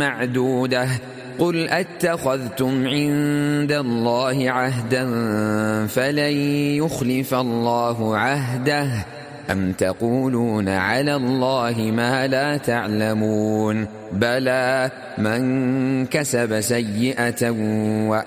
معدودة قل أتخذتم عند الله عهدا فلن يخلف الله عهده أم تقولون على الله ما لا تعلمون بلى من كسب سيئة